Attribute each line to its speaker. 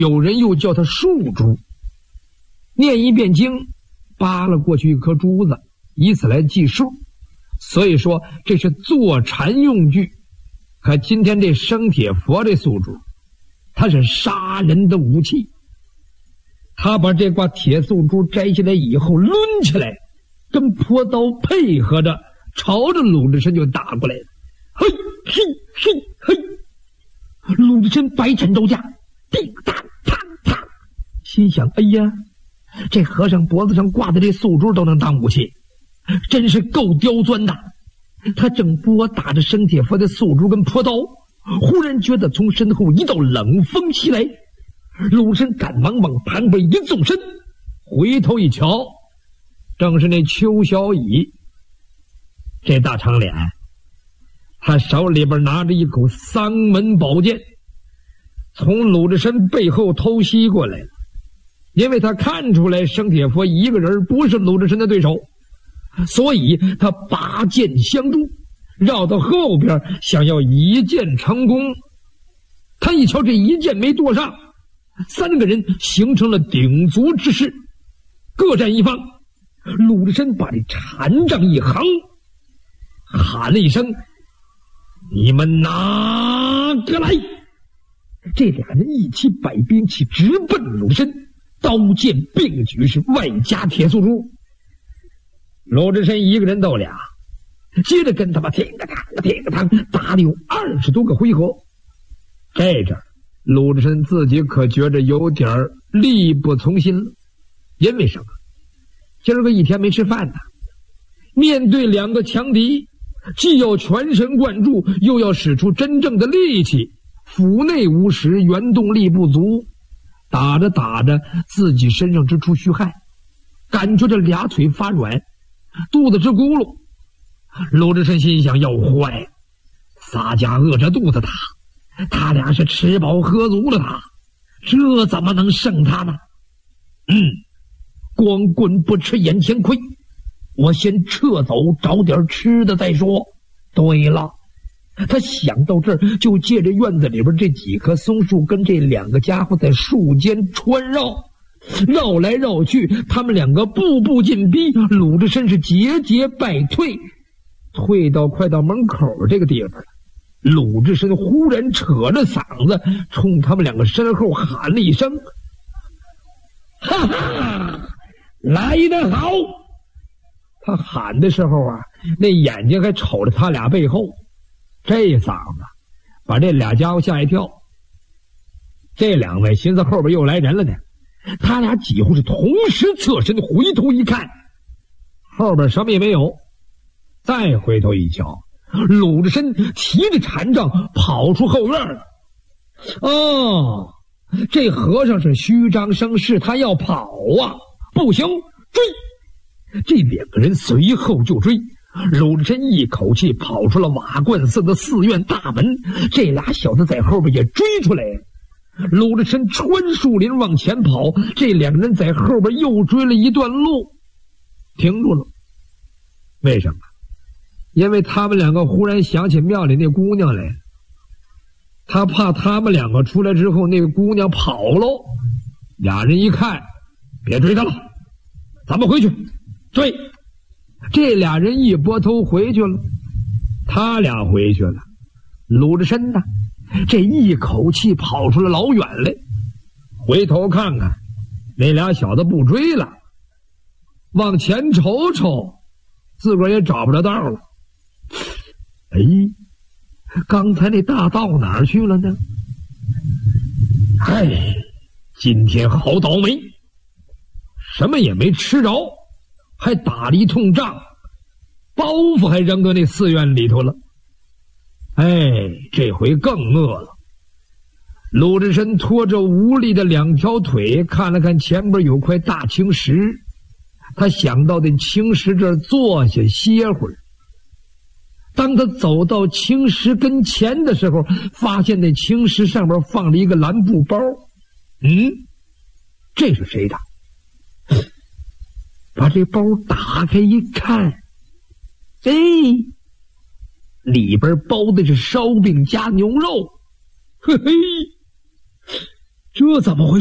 Speaker 1: 有人又叫它树珠。念一遍经，扒拉过去一颗珠子，以此来计数。所以说这是坐禅用具。可今天这生铁佛这宿主，它是杀人的武器。他把这挂铁素珠摘下来以后抡起来，跟朴刀配合着朝着鲁智深就打过来了。嘿嘿嘿嘿，鲁智深百铲招架，叮当啪啪，心想：哎呀，这和尚脖子上挂的这素珠都能当武器，真是够刁钻的。他正拨打着生铁佛的素珠跟朴刀，忽然觉得从身后一道冷风袭来。鲁智深赶忙往旁边一纵身，回头一瞧，正是那邱小乙。这大长脸，他手里边拿着一口丧门宝剑，从鲁智深背后偷袭过来了。因为他看出来生铁佛一个人不是鲁智深的对手，所以他拔剑相助，绕到后边想要一剑成功。他一瞧这一剑没剁上，三个人形成了鼎足之势，各占一方。鲁智深把这禅杖一横，喊了一声：你们哪个来？这俩人一起摆兵器直奔鲁智深，刀剑并举，是外加铁素珠。鲁智深一个人斗俩，接着跟他们挺个当打了有20多个回合。这阵鲁智深自己可觉着有点力不从心了。因为什么？今儿个一天没吃饭呢，面对两个强敌，既要全神贯注，又要使出真正的力气，腹内无食，原动力不足。打着打着，自己身上直出虚汗，感觉这俩腿发软，肚子直咕噜。鲁智深心想：要坏，撒家饿着肚子打，他俩是吃饱喝足了打，这怎么能胜他呢？光棍不吃眼前亏，我先撤走，找点吃的再说。对了，他想到这儿，就借着院子里边这几棵松树跟这两个家伙在树间穿绕，绕来绕去，他们两个步步紧逼，鲁智深是节节败退，退到快到门口这个地方了。鲁智深忽然扯着嗓子冲他们两个身后喊了一声：哈哈，来得好！他喊的时候啊，那眼睛还瞅着他俩背后，这嗓子把这俩家伙吓一跳。这两位寻思后边又来人了呢，他俩几乎是同时侧身回头一看，后边什么也没有。再回头一瞧，鲁智深提着禅杖跑出后院了。哦，这和尚是虚张声势，他要跑啊！不行，追！这两个人随后就追。鲁智深一口气跑出了瓦罐寺的寺院大门，这俩小子在后边也追出来。鲁智深穿树林往前跑，这两个人在后边又追了一段路，停住了。为什么？因为他们两个忽然想起庙里那姑娘来，他怕他们两个出来之后那个姑娘跑喽。俩人一看，别追他了，咱们回去追。这俩人一拨头回去了，他俩回去了。鲁智深呢，这一口气跑出了老远来，回头看看那俩小子不追了，往前瞅瞅，自个儿也找不着道了。哎，刚才那大道哪儿去了呢？哎，今天好倒霉，什么也没吃着，还打了一通仗，包袱还扔到那寺院里头了。哎，这回更饿了。鲁智深拖着无力的两条腿，看了看前边有块大青石，他想到那青石这儿坐下歇会儿。当他走到青石跟前的时候，发现那青石上面放了一个蓝布包。这是谁的？把这包打开一看，里边包的是烧饼加牛肉。嘿嘿，
Speaker 2: 这怎么回事？